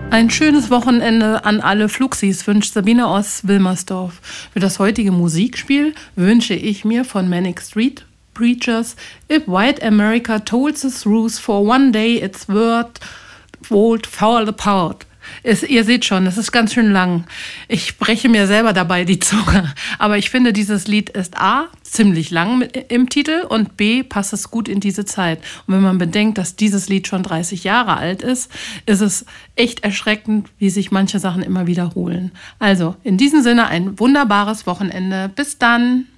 Ein schönes Wochenende an alle Fluxis wünscht Sabine aus Wilmersdorf. Für das heutige Musikspiel wünsche ich mir von Manic Street Preachers If White America told the truth for one day its world would fall apart. Ihr seht schon, es ist ganz schön lang. Ich breche mir selber dabei die Zunge. Aber ich finde, dieses Lied ist A, ziemlich lang im Titel und B, passt es gut in diese Zeit. Und wenn man bedenkt, dass dieses Lied schon 30 Jahre alt ist es echt erschreckend, wie sich manche Sachen immer wiederholen. Also, in diesem Sinne ein wunderbares Wochenende. Bis dann!